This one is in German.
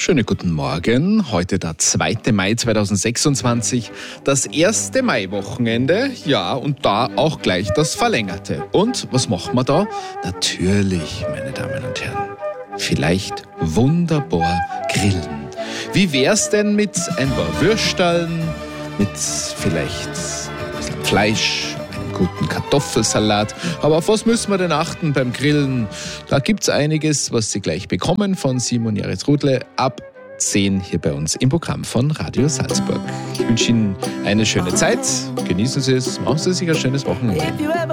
Schönen guten Morgen. Heute der 2. Mai 2026, das erste Maiwochenende, ja, und da auch gleich das verlängerte. Und was machen wir da? Natürlich, meine Damen und Herren, vielleicht wunderbar grillen. Wie wär's denn mit ein paar Würsteln, mit vielleicht ein bisschen Fleisch, einem guten Kartoffelsalat? Aber auf was müssen wir denn achten beim Grillen? Da gibt's einiges, was Sie gleich bekommen von Simon Jaritz-Rudle ab 10 hier bei uns im Programm von Radio Salzburg. Ich wünsche Ihnen eine schöne Zeit, genießen Sie es, machen Sie sich ein schönes Wochenende.